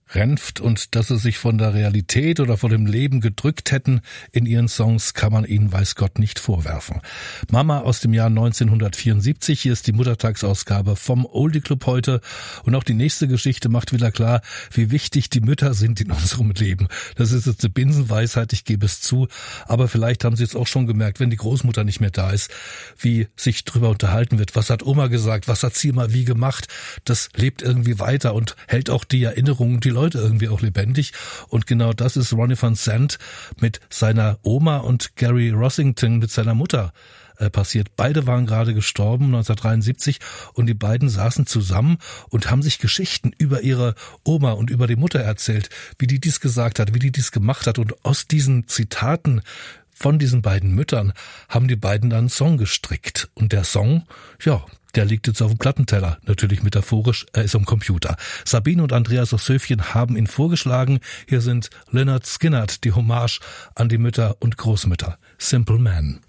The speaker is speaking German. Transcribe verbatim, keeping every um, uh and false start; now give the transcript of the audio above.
Renft und dass sie sich von der Realität oder von dem Leben gedrückt hätten in ihren Songs, kann man ihnen weiß Gott nicht vorwerfen. Mama aus dem Jahr neunzehnhundertvierundsiebzig, hier ist die Muttertagsausgabe vom Oldie Club heute und auch die nächste Geschichte macht wieder klar, wie wichtig die Mütter sind in unserem Leben. Das ist jetzt eine Binsenweisheit, ich gebe es zu, aber vielleicht haben Sie jetzt auch schon gemerkt, wenn die Großmutter nicht mehr da ist, wie sich drüber unterhalten wird, was hat Oma gesagt, was hat sie mal wie gemacht, das lebt irgendwie weiter und hält auch die Erinnerungen, die Leute irgendwie auch lebendig. Und genau das ist Ronnie Van Zant mit seiner Oma und Gary Rossington mit seiner Mutter äh, passiert. Beide waren gerade gestorben, neunzehnhundertdreiundsiebzig, und die beiden saßen zusammen und haben sich Geschichten über ihre Oma und über die Mutter erzählt, wie die dies gesagt hat, wie die dies gemacht hat. Und aus diesen Zitaten von diesen beiden Müttern haben die beiden dann einen Song gestrickt. Und der Song, ja, der liegt jetzt auf dem Plattenteller, natürlich metaphorisch, er ist am Computer. Sabine und Andreas aus Höfchen haben ihn vorgeschlagen. Hier sind Lynyrd Skynyrd, die Hommage an die Mütter und Großmütter. Simple Man.